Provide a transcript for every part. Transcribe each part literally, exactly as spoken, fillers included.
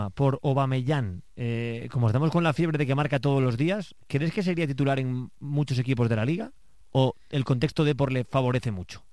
por Aubameyang, eh, como estamos con la fiebre de que marca todos los días, ¿crees que sería titular en muchos equipos de la Liga? ¿O el contexto Depor le favorece mucho?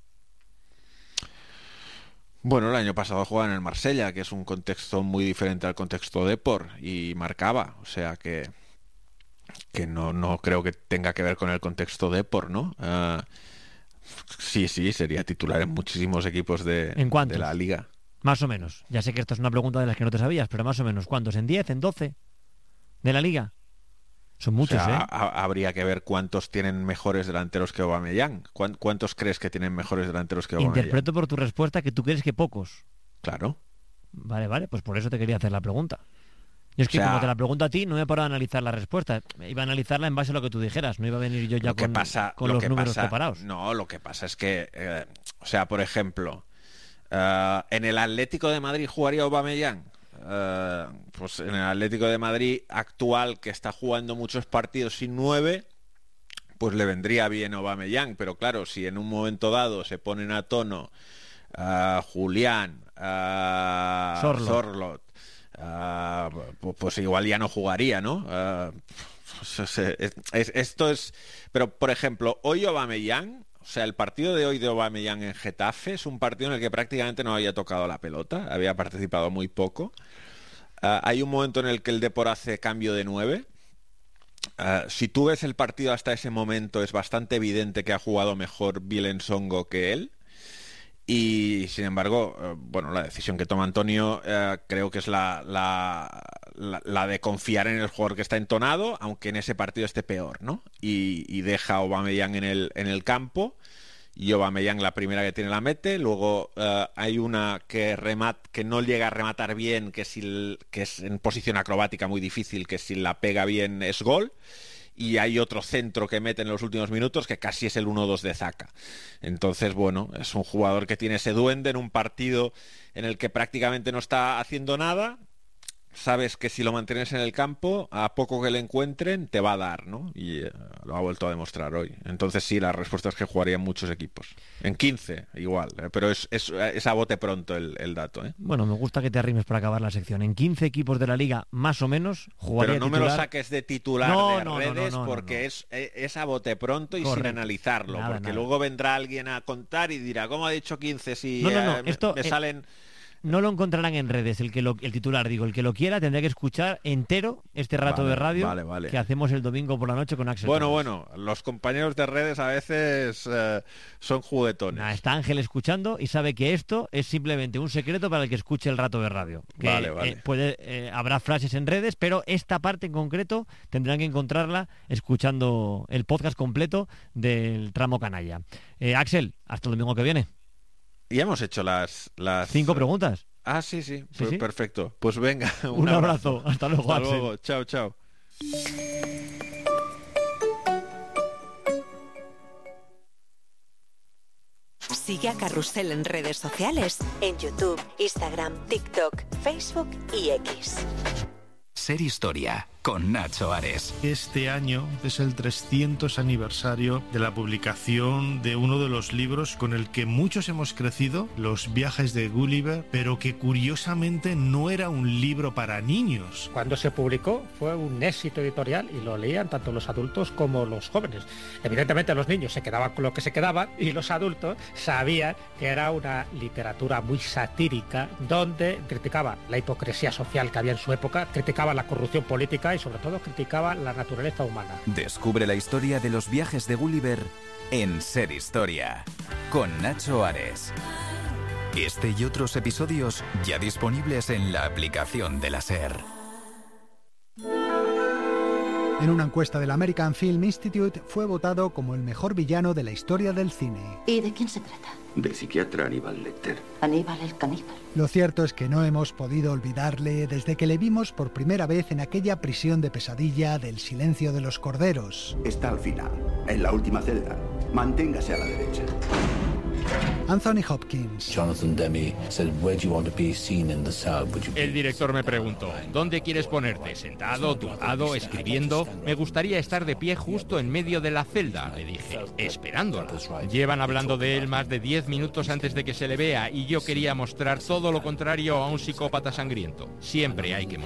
Bueno, el año pasado jugaba en el Marsella, que es un contexto muy diferente al contexto Depor, y marcaba, o sea que que no, no creo que tenga que ver con el contexto Depor, ¿no? Uh, sí, sí, sería titular en muchísimos equipos de, ¿En cuántos? de la Liga. Más o menos. Ya sé que esto es una pregunta de las que no te sabías, pero más o menos. ¿Cuántos? ¿En diez? ¿En doce? ¿De la Liga? Son muchos, o sea, ¿eh? Ha, habría que ver cuántos tienen mejores delanteros que Aubameyang. ¿Cuántos crees que tienen mejores delanteros que Aubameyang? Interpreto por tu respuesta que tú crees que pocos. Claro. Vale, vale, pues por eso te quería hacer la pregunta. Yo es que, o sea, como te la pregunto a ti, no me he parado a analizar la respuesta. Iba a analizarla en base a lo que tú dijeras. No iba a venir yo ya con, pasa, con los números pasa, preparados. No, lo que pasa es que, eh, o sea, por ejemplo, uh, en el Atlético de Madrid jugaría Aubameyang. Uh, pues en el Atlético de Madrid actual, que está jugando muchos partidos sin nueve, pues le vendría bien Aubameyang. Pero claro, si en un momento dado se ponen a tono uh, Julián, uh, Sorloth, Sorloth, Uh, pues igual ya no jugaría, ¿no? Uh, pues es, es, esto es... Pero, por ejemplo, hoy Aubameyang, o sea, el partido de hoy de Aubameyang en Getafe es un partido en el que prácticamente no había tocado la pelota, había participado muy poco. Uh, hay un momento en el que el Depor hace cambio de nueve. Uh, si tú ves el partido hasta ese momento, es bastante evidente que ha jugado mejor Bielen Songo que él. Y sin embargo, eh, bueno, la decisión que toma Antonio eh, creo que es la, la, la, la de confiar en el jugador que está entonado, aunque en ese partido esté peor, ¿no? Y, y deja a Aubameyang en el, en el campo, y Aubameyang la primera que tiene la mete, luego eh, hay una que remat, que no llega a rematar bien, que, si, que es en posición acrobática muy difícil, que si la pega bien es gol. Y hay otro centro que mete en los últimos minutos que casi es el uno dos de Zaka. Entonces, bueno, es un jugador que tiene ese duende en un partido en el que prácticamente no está haciendo nada. Sabes que si lo mantienes en el campo, a poco que le encuentren, te va a dar, ¿no? Y eh, lo ha vuelto a demostrar hoy. Entonces sí, la respuesta es que jugaría en muchos equipos. En quince, igual. Eh, pero es, es, es a bote pronto el, el dato, ¿eh? Bueno, me gusta que te arrimes para acabar la sección. En quince equipos de la Liga, más o menos, jugaría Pero no titular... me lo saques de titular no, de no, redes no, no, no, porque no. Es, es a bote pronto y Correcto. sin analizarlo. Nada, porque nada. luego vendrá alguien a contar y dirá, ¿cómo ha dicho quince si no, no, no. eh, Esto, me, me eh... salen... No lo encontrarán en redes, el que lo, el titular, digo, el que lo quiera tendrá que escuchar entero este rato vale, de radio vale, vale. que hacemos el domingo por la noche con Axel Bueno, Torres. bueno, los compañeros de redes a veces eh, son juguetones. Nah, está Ángel escuchando y sabe que esto es simplemente un secreto para el que escuche el rato de radio. Que, vale, vale. Eh, puede, eh, habrá frases en redes, pero esta parte en concreto tendrán que encontrarla escuchando el podcast completo del tramo canalla. Eh, Axel, hasta el domingo que viene. Y hemos hecho las... las... Cinco preguntas. Ah, sí, sí, ¿Sí, sí? Perfecto. Pues venga, un, un abrazo. abrazo. Hasta luego, Hasta Axel. luego. Chao, chao. Sigue a Carrusel en redes sociales, en YouTube, Instagram, TikTok, Facebook y X. Ser Historia, con Nacho Ares. Este año es el trescientos aniversario de la publicación de uno de los libros con el que muchos hemos crecido, Los viajes de Gulliver, pero que curiosamente no era un libro para niños. Cuando se publicó fue un éxito editorial y lo leían tanto los adultos como los jóvenes. Evidentemente los niños se quedaban con lo que se quedaban y los adultos sabían que era una literatura muy satírica donde criticaba la hipocresía social que había en su época, criticaba la corrupción política y sobre todo criticaba la naturaleza humana. Descubre la historia de los viajes de Gulliver en Ser Historia, con Nacho Ares. Este y otros episodios ya disponibles en la aplicación de la SER. En una encuesta del American Film Institute fue votado como el mejor villano de la historia del cine. ¿Y de quién se trata? Del psiquiatra Aníbal Lecter. Aníbal el caníbal. Lo cierto es que no hemos podido olvidarle desde que le vimos por primera vez en aquella prisión de pesadilla del Silencio de los Corderos. Está al final, en la última celda. Manténgase a la derecha. Anthony Hopkins. Jonathan Demme said, "Where do you want to be seen in the cell? Would you..." El director me preguntó, ¿dónde quieres ponerte? ¿Sentado, tumbado, escribiendo? Me gustaría estar de pie justo en medio de la celda, le dije, esperándola. Llevan hablando de él más de diez minutos antes de que se le vea y yo quería mostrar todo lo contrario a un psicópata sangriento. Siempre hay que